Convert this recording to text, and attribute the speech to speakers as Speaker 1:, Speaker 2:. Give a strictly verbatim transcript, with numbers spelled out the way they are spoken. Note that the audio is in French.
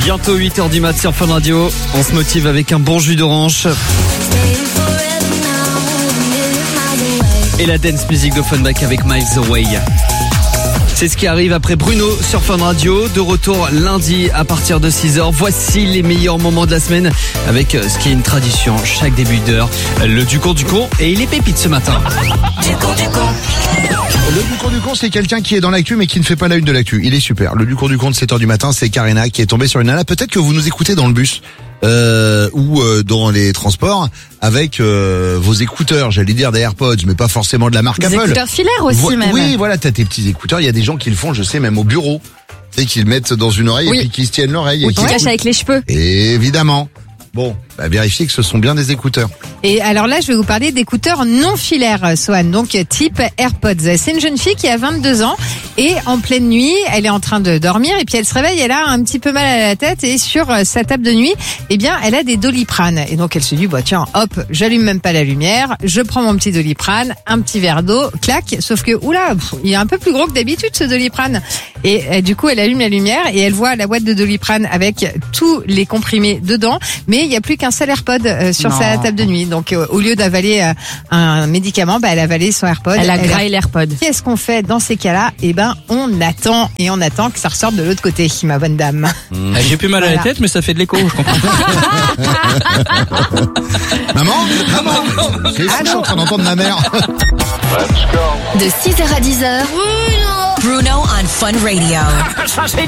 Speaker 1: Bientôt huit heures du mat sur Fun Radio. On se motive avec un bon jus d'orange. Et la dance music d'Offenbach avec Miles Away. C'est ce qui arrive après Bruno sur Fun Radio. De retour lundi à partir de six heures. Voici les meilleurs moments de la semaine avec ce qui est une tradition chaque début d'heure. Le Ducours du con et il est pépite ce matin.
Speaker 2: Ducours du con.
Speaker 3: Le Ducours du con, c'est quelqu'un qui est dans l'actu mais qui ne fait pas la une de l'actu. Il est super. Le Ducours du con de sept heures du matin, c'est Karina qui est tombée sur une nana. Peut-être que vous nous écoutez dans le bus. Euh, ou euh, dans les transports avec euh, vos écouteurs, j'allais dire des AirPods, mais pas forcément de la marque
Speaker 4: des
Speaker 3: Apple.
Speaker 4: Des écouteurs filaires aussi
Speaker 3: Vo-
Speaker 4: même.
Speaker 3: Oui, voilà, t'as tes petits écouteurs. Il y a des gens qui le font, je sais, même au bureau. Tu sais, qu'ils le mettent dans une oreille
Speaker 4: oui.
Speaker 3: et puis qu'ils se tiennent l'oreille.
Speaker 4: Ou
Speaker 3: et
Speaker 4: qui cachent avec les cheveux.
Speaker 3: Évidemment. Bon, bah vérifiez que ce sont bien des écouteurs.
Speaker 5: Et alors là, je vais vous parler d'écouteurs non filaires, Swan, donc type AirPods. C'est une jeune fille qui a vingt-deux ans et en pleine nuit, elle est en train de dormir et puis elle se réveille, elle a un petit peu mal à la tête et sur sa table de nuit, eh bien, elle a des Doliprane. Et donc elle se dit, bah tiens, hop, j'allume même pas la lumière, je prends mon petit Doliprane, un petit verre d'eau, clac. Sauf que, oula, pff, il est un peu plus gros que d'habitude ce Doliprane. Et, et du coup, elle allume la lumière et elle voit la boîte de Doliprane avec tous les comprimés dedans, mais il n'y a plus qu'un seul AirPod euh, sur
Speaker 4: Non.
Speaker 5: sa table de nuit. Donc euh, au lieu d'avaler euh, un médicament, bah, elle a avalé son AirPod.
Speaker 4: Elle a
Speaker 5: Elle
Speaker 4: graillé l'AirPod.
Speaker 5: Qu'est-ce qu'on fait dans ces cas-là? Eh ben, on attend et on attend que ça ressorte de l'autre côté, ma bonne dame.
Speaker 6: Mmh. J'ai plus mal à
Speaker 5: Voilà.
Speaker 6: la tête, mais ça fait de l'écho, je comprends.
Speaker 3: Maman, maman, c'est fou, je suis en train d'entendre ma mère.
Speaker 2: De six heures à dix heures. Bruno on Fun Radio.